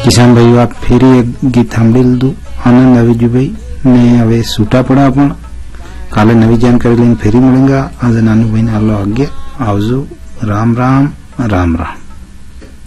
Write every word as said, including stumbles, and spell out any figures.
કિસાન ભાઈઓ આ ફેરી એક ગીત સાંભળી લીધું, આનંદ આવી ગયો ભાઈ ને હવે છૂટા પડા પણ કાલે નવી જાણકારી લઈને ફેરી મળેગા. આજે નાનું ભાઈને આલો આજ્ઞા, આવજો. રામ રામ રામ રામ.